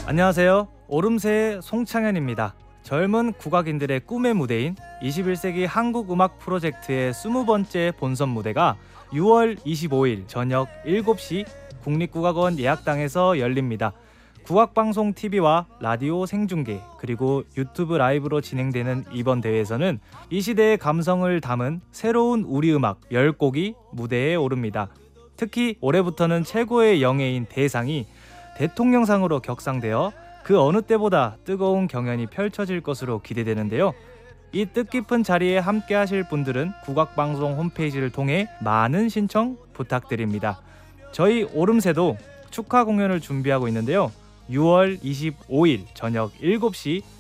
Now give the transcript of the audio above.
안녕하세요. 오름세의 송창현입니다. 젊은 국악인들의 꿈의 무대인 21세기 한국음악 프로젝트의 20번째 본선 무대가 6월 25일 저녁 7시 국립국악원 예약당에서 열립니다. 국악방송 TV와 라디오 생중계 그리고 유튜브 라이브로 진행되는 이번 대회에서는 이 시대의 감성을 담은 새로운 우리음악 10곡이 무대에 오릅니다. 특히 올해부터는 최고의 영예인 대상이 대통령상으로 격상되어 그 어느 때보다 뜨거운 경연이 펼쳐질 것으로 기대되는데요. 이 뜻깊은 자리에 함께 하실 분들은 국악방송 홈페이지를 통해 많은 신청 부탁드립니다. 저희 오름세도 축하 공연을 준비하고 있는데요. 6월 25일 저녁 7시